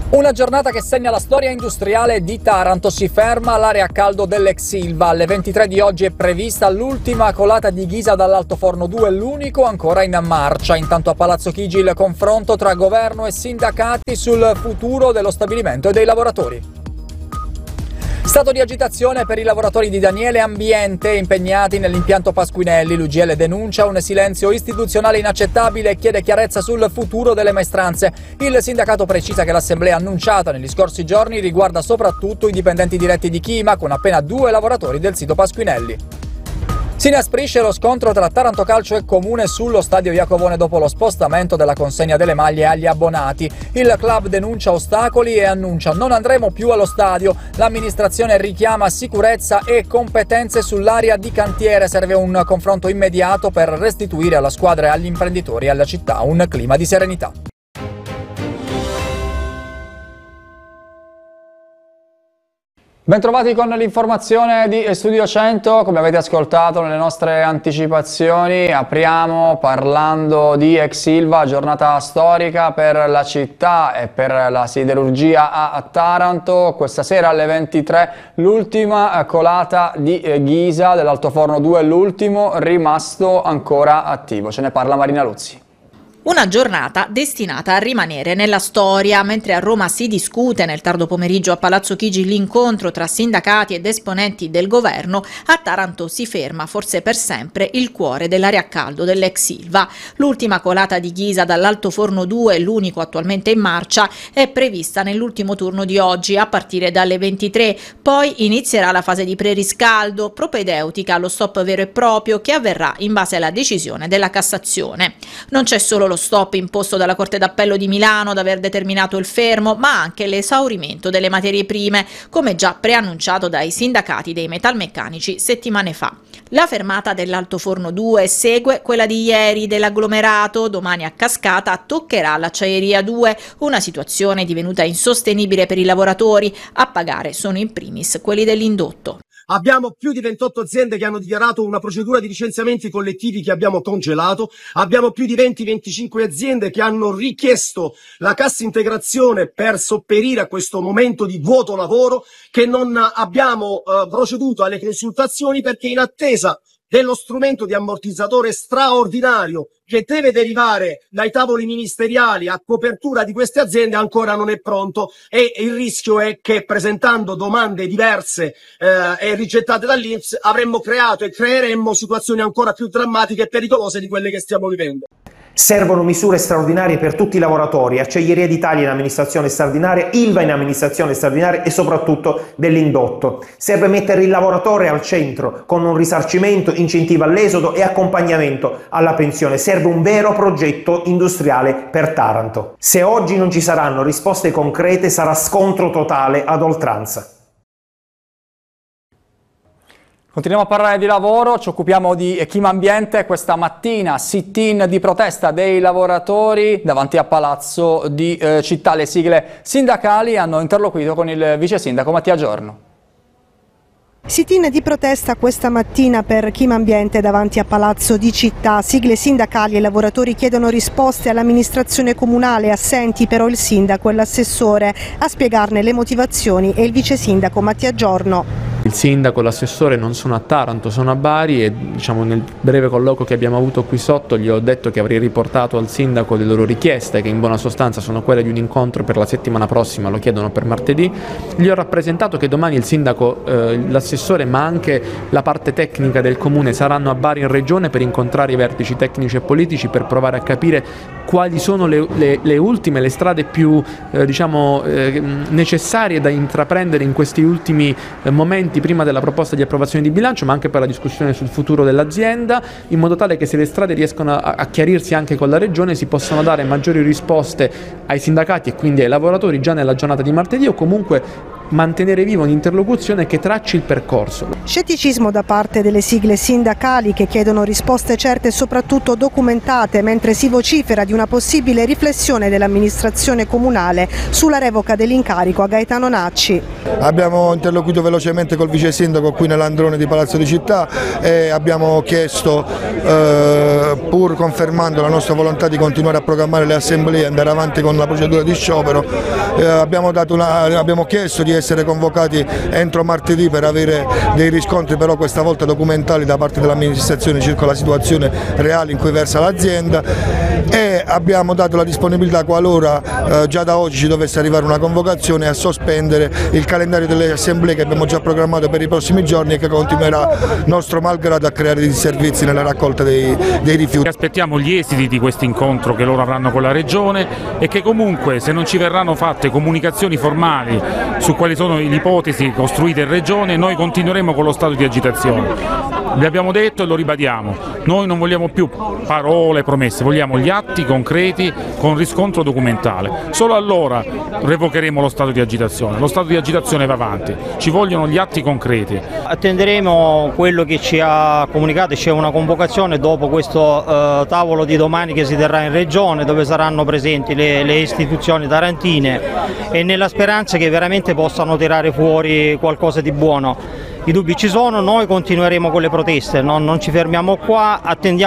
Una giornata che segna la storia industriale di Taranto. Si ferma l'area a caldo dell'ex Ilva. Alle 23 di oggi è prevista l'ultima colata di ghisa dall'altoforno 2, l'unico ancora in marcia. Intanto a Palazzo Chigi il confronto tra governo e sindacati sul futuro dello stabilimento e dei lavoratori. Stato di agitazione per i lavoratori di Daniele Ambiente impegnati nell'impianto Pasquinelli. L'UGL denuncia un silenzio istituzionale inaccettabile e chiede chiarezza sul futuro delle maestranze. Il sindacato precisa che l'assemblea annunciata negli scorsi giorni riguarda soprattutto i dipendenti diretti di Chima, con appena 2 lavoratori del sito Pasquinelli. Si inasprisce lo scontro tra Taranto Calcio e Comune sullo stadio Iacovone dopo lo spostamento della consegna delle maglie agli abbonati. Il club denuncia ostacoli e annuncia: non andremo più allo stadio. L'amministrazione richiama sicurezza e competenze sull'area di cantiere. Serve un confronto immediato per restituire alla squadra e agli imprenditori e alla città un clima di serenità. Bentrovati con l'informazione di Studio 100, come avete ascoltato nelle nostre anticipazioni apriamo parlando di ex Ilva, giornata storica per la città e per la siderurgia a Taranto. Questa sera alle 23 l'ultima colata di ghisa dell'altoforno 2, l'ultimo rimasto ancora attivo. Ce ne parla Marina Luzzi. Una giornata destinata a rimanere nella storia. Mentre a Roma si discute nel tardo pomeriggio a Palazzo Chigi l'incontro tra sindacati ed esponenti del governo, a Taranto si ferma forse per sempre il cuore dell'area a caldo dell'ex Ilva. L'ultima colata di ghisa dall'altoforno 2, l'unico attualmente in marcia, è prevista nell'ultimo turno di oggi a partire dalle 23. Poi inizierà la fase di preriscaldo, propedeutica allo stop vero e proprio che avverrà in base alla decisione della Cassazione. Non c'è solo lo stop imposto dalla Corte d'Appello di Milano ad aver determinato il fermo, ma anche l'esaurimento delle materie prime, come già preannunciato dai sindacati dei metalmeccanici settimane fa. La fermata dell'altoforno 2 segue quella di ieri dell'agglomerato. Domani a cascata toccherà l'acciaieria 2, una situazione divenuta insostenibile per i lavoratori. A pagare sono in primis quelli dell'indotto. Abbiamo più di 28 aziende che hanno dichiarato una procedura di licenziamenti collettivi che abbiamo congelato. Abbiamo più di 20-25 aziende che hanno richiesto la cassa integrazione per sopperire a questo momento di vuoto lavoro, che non abbiamo proceduto alle consultazioni perché in attesa dello strumento di ammortizzatore straordinario che deve derivare dai tavoli ministeriali a copertura di queste aziende ancora non è pronto, e il rischio è che presentando domande diverse e rigettate dall'INPS avremmo creato e creeremmo situazioni ancora più drammatiche e pericolose di quelle che stiamo vivendo. Servono misure straordinarie per tutti i lavoratori, Acciaieria d'Italia in amministrazione straordinaria, Ilva in amministrazione straordinaria e soprattutto dell'indotto. Serve mettere il lavoratore al centro con un risarcimento, incentivo all'esodo e accompagnamento alla pensione. Serve un vero progetto industriale per Taranto. Se oggi non ci saranno risposte concrete sarà scontro totale ad oltranza. Continuiamo a parlare di lavoro, ci occupiamo di Chima Ambiente. Questa mattina sit-in di protesta dei lavoratori davanti a Palazzo di Città. Le sigle sindacali hanno interloquito con il vice sindaco Mattia Giorno. Sit-in di protesta questa mattina per Chima Ambiente davanti a Palazzo di Città. Sigle sindacali e lavoratori chiedono risposte all'amministrazione comunale, assenti però il sindaco e l'assessore. A spiegarne le motivazioni è il vice sindaco Mattia Giorno. Il sindaco e l'assessore non sono a Taranto, sono a Bari e nel breve colloquio che abbiamo avuto qui sotto gli ho detto che avrei riportato al sindaco le loro richieste, che in buona sostanza sono quelle di un incontro per la settimana prossima, lo chiedono per martedì. Gli ho rappresentato che domani il sindaco, l'assessore ma anche la parte tecnica del comune saranno a Bari in regione per incontrare i vertici tecnici e politici per provare a capire quali sono le strade più necessarie da intraprendere in questi ultimi momenti prima della proposta di approvazione di bilancio, ma anche per la discussione sul futuro dell'azienda, in modo tale che se le strade riescono a chiarirsi anche con la regione si possano dare maggiori risposte ai sindacati e quindi ai lavoratori già nella giornata di martedì, o comunque mantenere viva un'interlocuzione che tracci il percorso. Scetticismo da parte delle sigle sindacali che chiedono risposte certe e soprattutto documentate, mentre si vocifera di una possibile riflessione dell'amministrazione comunale sulla revoca dell'incarico a Gaetano Nacci. Abbiamo interloquito velocemente col vice sindaco qui nell'androne di Palazzo di Città e abbiamo chiesto, pur confermando la nostra volontà di continuare a programmare le assemblee e andare avanti con la procedura di sciopero, abbiamo chiesto di essere convocati entro martedì per avere dei riscontri, però questa volta documentali, da parte dell'amministrazione circa la situazione reale in cui versa l'azienda, e abbiamo dato la disponibilità, qualora già da oggi ci dovesse arrivare una convocazione, a sospendere il calendario delle assemblee che abbiamo già programmato per i prossimi giorni e che continuerà nostro malgrado a creare dei servizi nella raccolta dei rifiuti. Aspettiamo gli esiti di questo incontro che loro avranno con la Regione e che comunque, se non ci verranno fatte comunicazioni formali su quali sono le ipotesi costruite in Regione, noi continueremo con lo stato di agitazione. Vi abbiamo detto e lo ribadiamo, noi non vogliamo più parole, promesse, vogliamo gli atti concreti con riscontro documentale. Solo allora revocheremo lo stato di agitazione. Lo stato di agitazione va avanti, ci vogliono gli atti concreti. Attenderemo quello che ci ha comunicato, c'è una convocazione dopo questo tavolo di domani che si terrà in Regione, dove saranno presenti le istituzioni tarantine, e nella speranza che veramente possano tirare fuori qualcosa di buono. I dubbi ci sono, noi continueremo con le proteste, non ci fermiamo qua, attendiamo